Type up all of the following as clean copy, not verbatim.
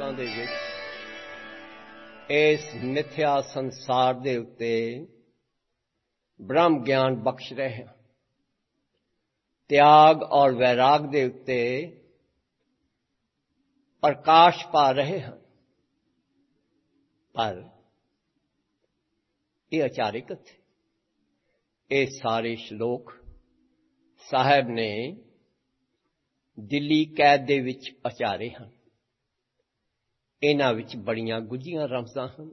लोकां दे विच इस मिथ्या संसार दे उत्ते ब्रह्म ज्ञान बख्श रहे हैं, त्याग और वैराग दे उत्ते प्रकाश पा रहे हैं। पर ये अचारिक थे। ये सारे श्लोक साहब ने दिल्ली कैद दे विच उचारे हैं। इन्हां विच बड़ियां गुझियां रमज़ां हैं।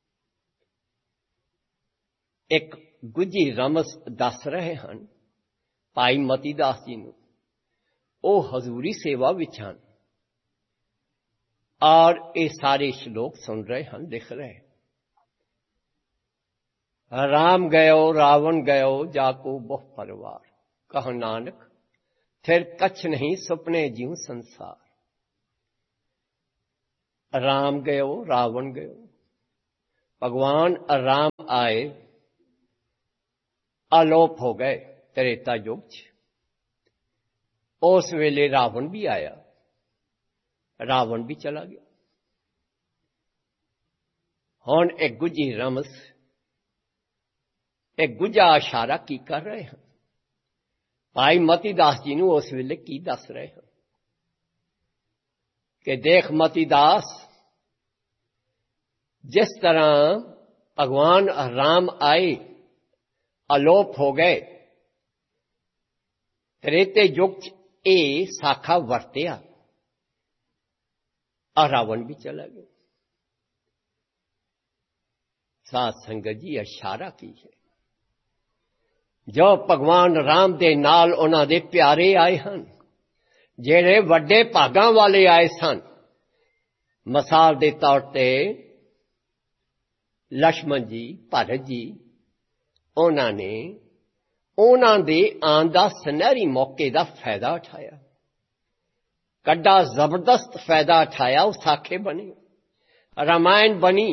एक गुझी रमज़ दस रहे हैं भाई मती दास जी नूं। वो हजूरी सेवा विच हैं और ये सारे श्लोक सुन रहे हैं, लिख रहे। राम गयो रावण गयो जाको बहु परवार, कह नानक फिर कछ नहीं सुपने ज्यों संसार। राम गयो रावण गयो, भगवान राम आए आलोप हो गए त्रेता युग च। उस वेले रावण भी आया, रावण भी चला गया। हुण एक गुझी रमज़, एक गुझा इशारा की कर रहे हैं। भाई मती दास जी नूं उस वेले की दस रहे हैं कि देख मती दास, जिस तरह भगवान राम आए आलोप हो गए, त्रेते युग च ये साखा वरतिया और रावण भी चला गया। साध संगत जी इशारा की है, जो भगवान राम दे नाल उन्हां दे प्यारे आए हैं, जेड़े वड्डे भागां वाले आए सन। मिसाल दे तौर ते लक्ष्मण जी, भरत जी, उन्होंने उन्हां दे आन दा सुनहरी मौके दा फायदा उठाया, कड्डा जबरदस्त फायदा उठाया। वो साखे बने, रामायण बनी।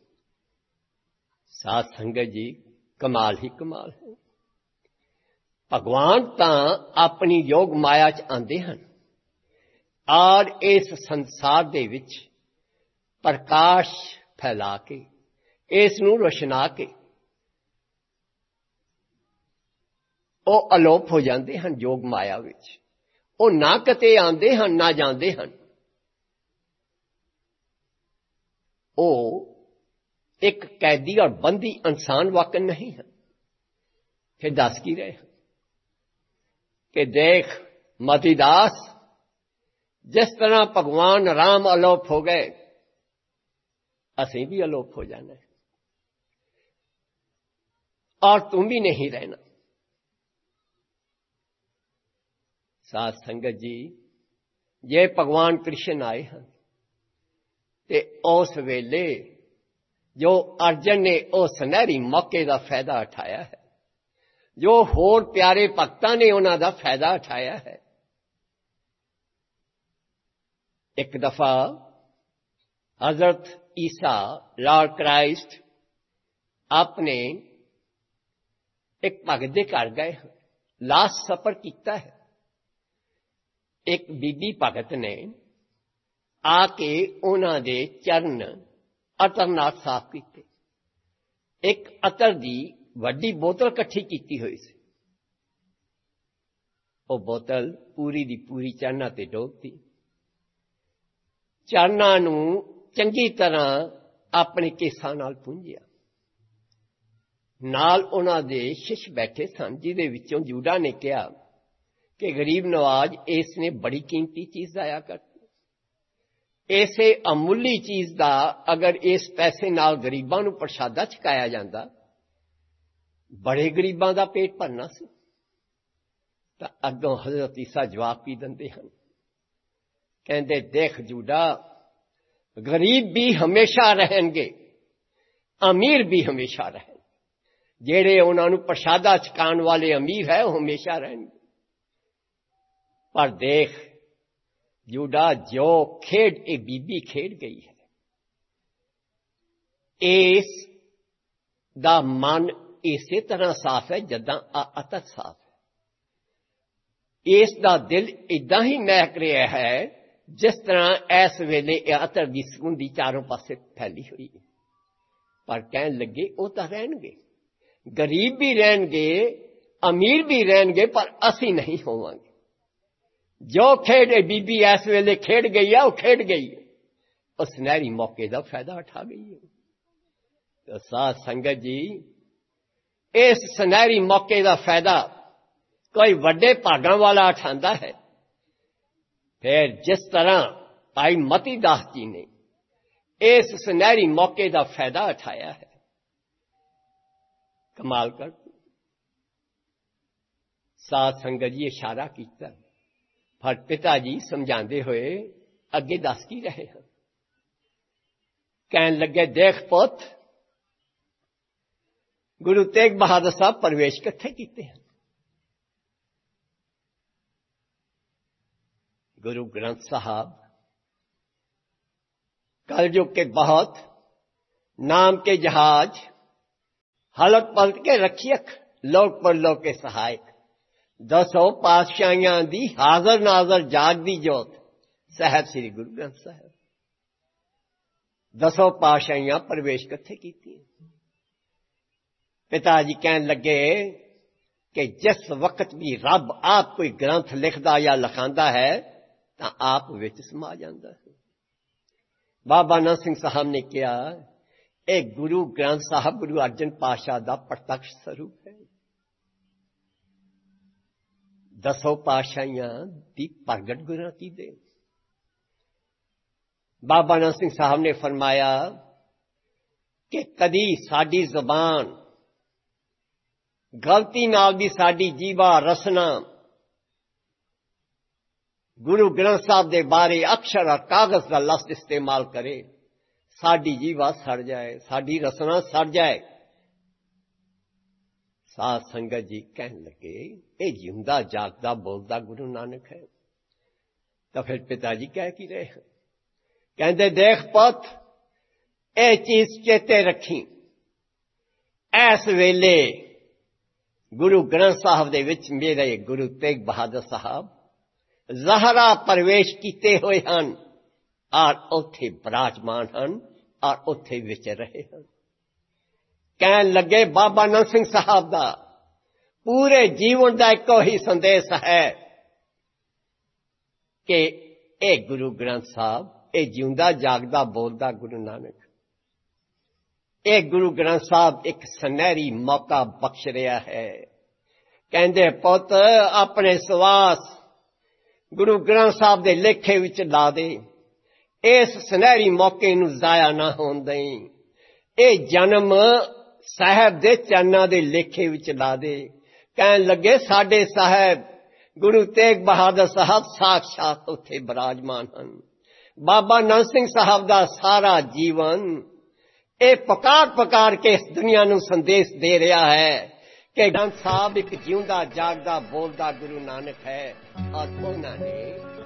साध संगत जी कमाल ही कमाल है। भगवान तां अपनी योग माया च आंदे हैं और इस संसार दे विच प्रकाश फैला के, इस नूं रोशना के वो अलोप हो जाते हैं योग माया विच। वो ना कते आंदे हैं ना जाते हैं। वो एक कैदी और बंदी इंसान वाकन नहीं है। फिर दस की रहे हैं कि देख मती दास, जिस तरह भगवान राम अलोप हो गए, असीं भी अलोप हो जाना है और तुम भी नहीं रहना। साध संगत जी, ये भगवान कृष्ण आए हैं ते उस वेले जो अर्जन ने उस सुनहरी मौके का फायदा उठाया है, जो होर प्यारे भक्तां ने उन्हां दा फायदा उठाया है। एक दफा हजरत ईसा लॉर्ड क्राइस्ट अपने एक भगत दे घर गए, लास्ट सफर किया है। एक बीबी भगत ने आके उन्हां दे चरण अतर नाल साफ किए। एक अतर दी वड्डी बोतल कट्ठी की हुई सी। वो बोतल पूरी दी पूरी चरना ते डोबती। चरना नूं चंगी तरह अपने केसां नाल पूंजिया। नाल उन्हां दे शिश बैठे सन, जिहदे विचों जूडा ने कहा कि गरीब नवाज, इसने बड़ी कीमती चीज आया करती। इसे अमुली चीज का अगर इस पैसे नाल गरीबां नूं प्रसादा छकाया जाता, बड़े गरीबां दा पेट भरना सी। तां अगों हजरत ईसा जवाब भी दिंदे हन, कहंदे देख जूडा, गरीब भी हमेशा रहेंगे, अमीर भी हमेशा रहेंगे। जेड़े उन्हां नूं प्रसादा छकाण वाले अमीर है, वो हमेशा रहेंगे। पर देख जूडा, जो खेड ए बीबी खेड गई है, इस दा मन इसे तरह साफ है जदां अतर साफ है। इस दा दिल इदां ही महक रहा है जिस तरह इस वेले अतर की सुगंधी चारों पासे फैली हुई है। पर कहन लगे वो तो रहणगे, गरीब भी रहणगे, अमीर भी रहणगे, पर असी नहीं होवांगे। जो खेड बीबी इस वेले खेड गई है, वो खेड गई है, उस सुनहरी मौके का फायदा उठा गई है। तो साध संगत जी, इस सुनहरी मौके का फायदा कोई वड्डे भागां वाला उठांदा है। फिर जिस तरह भाई मती दास जी ने इस सुनहरी मौके का फायदा उठाया है, कमाल कर। साध संगत जी इशारा किया, पर पिता जी समझाते हुए अगे दस की रहे हैं। कहन लगे, देख पुत, गुरु तेग बहादुर साहब प्रवेश किथे कीते हैं? गुरु ग्रंथ साहब कलयुग के बहुत नाम के जहाज, हलक पलट के रखियक, लोक परलोक के सहायक, 200 पातशाहियां दी हाजर नाजर जागदी जोत साहब श्री गुरु ग्रंथ साहब। 200 पातशाहियां प्रवेश किथे कीती? पिताजी कहन लगे कि जिस वक्त भी रब आप कोई ग्रंथ लिखदा या लिखांदा है तो आप विच समा जांदा है। बाबा नानक सिंह साहब ने कहा, एक गुरु ग्रंथ साहब गुरु अर्जन पातशाह दा प्रत्यक्ष स्वरूप है। 200 पातशाहियां दी प्रगट गुरमति दे। बाबा नानक सिंह साहब ने फरमाया कि कदी साडी जबान गलती नाल भी साडी जीवा रसना गुरु ग्रंथ साहब दे बारे अक्षर और कागज का लफ्ज इस्तेमाल करे, साडी जीवा सड़ जाए, साडी रसना सड़ जाए। साध संगत जी कहन लगे, ये जिंदा जागदा बोलदा गुरु नानक है। तो फिर पिताजी कह की रहे हैं, कहते देख पुत, ये चीज चेते रखी, इस वेले गुरु ग्रंथ साहब दे विच मेरे गुरु तेग बहादुर साहब ज़हरा प्रवेश किते हुए हैं और उथे विराजमान हैं और उथे विच रहे हैं। कहन लगे, बाबा नानक सिंह साहब दा पूरे जीवन का एको ही संदेश है कि ए गुरु ग्रंथ साहब, ए जिंदा जागदा बोलदा गुरु नानक, ए गुरु ग्रंथ साहब एक सुनहरी मौका बख्श रहा है। कहंदे पुत, अपने सवास गुरु ग्रंथ साहब दे लेखे विच ला दे, इस सुनहरी मौके नूं जाया ना होण देई, ए जन्म साहब दे चरनां दे लेखे विच ला दे। कहन लगे, साडे साहब गुरु तेग बहादुर साहब साक्षात उत्थे विराजमान हन। बाबा नानक सिंह साहब दा सारा जीवन ए पकार पकार के इस दुनिया नूं संदेश दे रहा है कि ग्रंथ साहब एक जिंदा जागदा बोलदा गुरु नानक है और उन्होंने